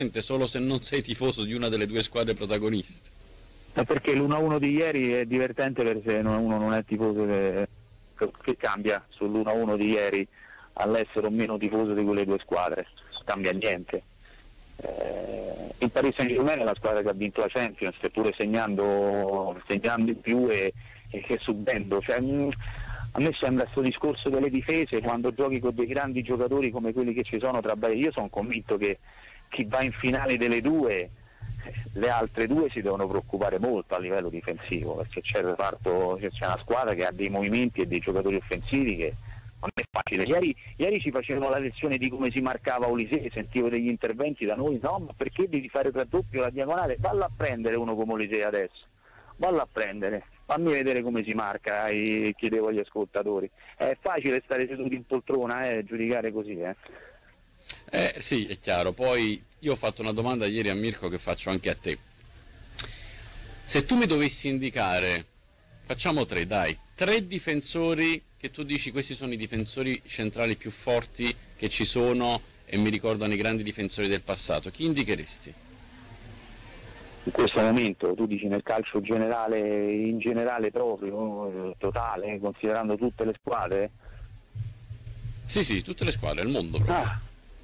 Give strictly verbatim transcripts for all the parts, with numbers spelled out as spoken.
solo se non sei tifoso di una delle due squadre protagoniste. Ma perché l'uno a uno di ieri è divertente per se uno non è tifoso che, che cambia sull'uno a uno di ieri all'essere o meno tifoso di quelle due squadre, cambia niente. Eh, il Paris Saint-Germain è la squadra che ha vinto la Champions, seppure segnando, segnando in più e, e che subendo. Cioè, mh, a me sembra questo discorso delle difese, quando giochi con dei grandi giocatori come quelli che ci sono tra Bayern, io sono convinto che chi va in finale delle due, le altre due si devono preoccupare molto a livello difensivo, perché c'è il reparto, c'è una squadra che ha dei movimenti e dei giocatori offensivi che non è facile. Ieri, ieri ci facevano la lezione di come si marcava Olise, sentivo degli interventi da noi, no, ma perché devi fare il raddoppio, la diagonale? Vallo a prendere uno come Olise adesso, vallo a prendere, fammi vedere come si marca, e chiedevo agli ascoltatori. È facile stare seduti in poltrona e eh, giudicare così, eh. Eh sì, è chiaro. Poi io ho fatto una domanda ieri a Mirko che faccio anche a te. Se tu mi dovessi indicare, facciamo tre, dai, tre difensori che tu dici questi sono i difensori centrali più forti che ci sono e mi ricordano i grandi difensori del passato, chi indicheresti? In questo momento tu dici nel calcio generale, in generale proprio, totale, considerando tutte le squadre? Sì, sì, tutte le squadre, il mondo proprio. Ah.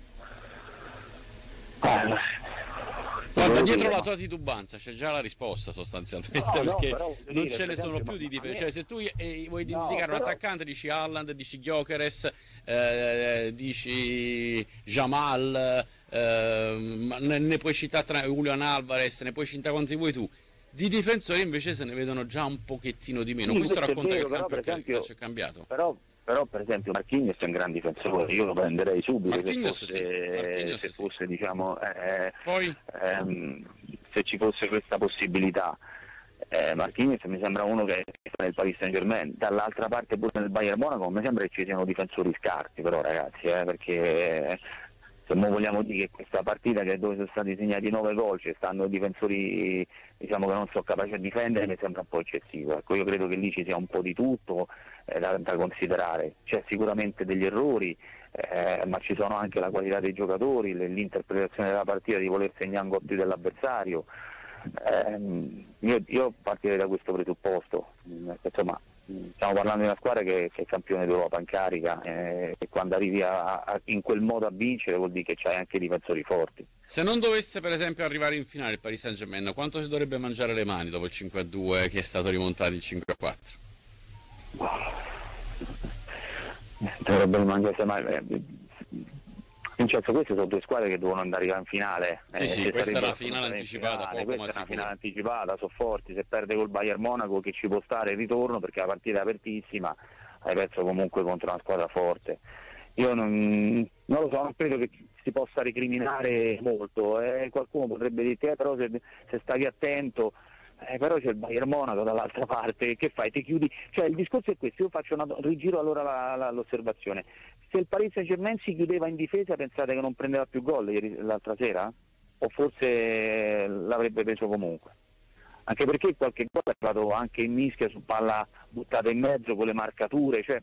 Ah. Guarda, dietro la tua titubanza c'è già la risposta sostanzialmente, no, perché no, non dire, ce ne sono esempio, più di difesa. me... Cioè, se tu eh, vuoi no, indicare però... un attaccante, dici Haaland, dici Gyökeres, eh, dici Jamal, eh, ne, ne puoi citare tra Julian Alvarez, ne puoi citare quanti vuoi tu. Di difensori invece se ne vedono già un pochettino di meno. Sì, questo racconta vero, che il campo per esempio, calcio è cambiato. Però, però per esempio Marquinhos è un gran difensore, io lo prenderei subito se Marquinhos, fosse, sì. Marquinhos, se sì. fosse diciamo eh, Poi? ehm, se ci fosse questa possibilità. Eh, Marquinhos mi sembra uno che sta nel Paris Saint-Germain, dall'altra parte pure nel Bayern Monaco mi sembra che ci siano difensori scarsi, però ragazzi, eh, perché eh, se non vogliamo dire che questa partita che dove sono stati segnati nove gol ci stanno difensori diciamo che non sono capaci a difendere, mi sembra un po' eccessivo. Ecco, io credo che lì ci sia un po' di tutto eh, da, da considerare, c'è sicuramente degli errori, eh, ma ci sono anche la qualità dei giocatori, l'interpretazione della partita di voler segnare un gol più dell'avversario. Eh, io, io partirei da questo presupposto, insomma stiamo parlando di una squadra che, che è campione d'Europa in carica eh, e quando arrivi a, a, in quel modo a vincere vuol dire che c'hai anche difensori forti. Se non dovesse per esempio arrivare in finale il Paris Saint-Germain, quanto si dovrebbe mangiare le mani dopo il cinque a due che è stato rimontato il cinque a quattro? Dovrebbe mangiare le mani. Vincenzo, queste sono due squadre che devono andare in finale. Sì, eh, sì, questa è la finale anticipata, finale, poco questa ma è una sicuro. finale anticipata, sono forti, se perde col Bayern Monaco che ci può stare il ritorno perché la partita è apertissima, hai perso comunque contro una squadra forte. Io non, non lo so, non credo che si possa recriminare molto, eh. Qualcuno potrebbe dirti, eh, però se, se stavi attento, eh, però c'è il Bayern Monaco dall'altra parte, che fai? Ti chiudi? Cioè il discorso è questo, io faccio una, rigiro allora la, la, l'osservazione. Se il Paris Saint-Germain si chiudeva in difesa pensate che non prendeva più gol ieri, l'altra sera? O forse l'avrebbe preso comunque? Anche perché qualche gol è arrivato anche in mischia su palla buttata in mezzo con le marcature, cioè,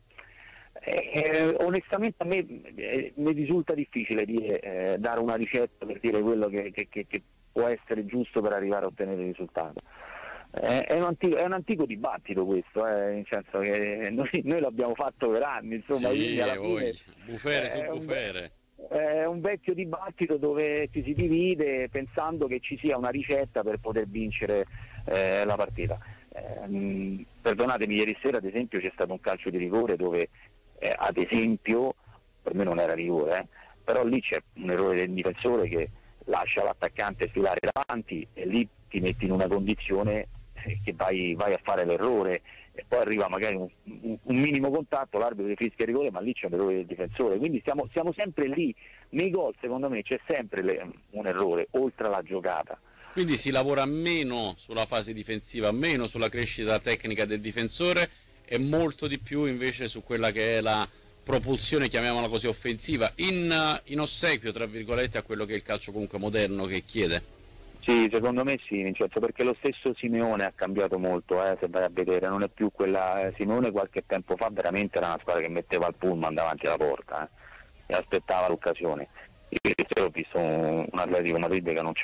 eh, onestamente a me eh, mi risulta difficile dire, eh, dare una ricetta per dire quello che, che, che, che può essere giusto per arrivare a ottenere il risultato. È un, antico, è un antico dibattito questo, eh, nel senso che noi, noi l'abbiamo fatto per anni, insomma, sì, quindi alla fine bufere su è bufere. Un, è un vecchio dibattito dove ci si divide pensando che ci sia una ricetta per poter vincere eh, la partita. Eh, perdonatemi, ieri sera ad esempio c'è stato un calcio di rigore dove eh, ad esempio, per me non era rigore, eh, però lì c'è un errore del difensore che lascia l'attaccante sfilare davanti e lì ti metti in una condizione che vai, vai a fare l'errore e poi arriva magari un, un, un minimo contatto, l'arbitro fischia il rigore, ma lì c'è un errore del difensore, quindi siamo, siamo sempre lì. Nei gol secondo me c'è sempre le, un errore oltre alla giocata. Quindi si lavora meno sulla fase difensiva, meno sulla crescita tecnica del difensore e molto di più invece su quella che è la propulsione, chiamiamola così, offensiva, in, in ossequio tra virgolette a quello che è il calcio comunque moderno che chiede. Sì, secondo me sì, Vincenzo, perché lo stesso Simeone ha cambiato molto, eh, se vai a vedere, non è più quella. eh, Simeone qualche tempo fa veramente era una squadra che metteva il pullman davanti alla porta eh, e aspettava l'occasione. Ieri sera ho visto un, un Atletico Madrid che non c'è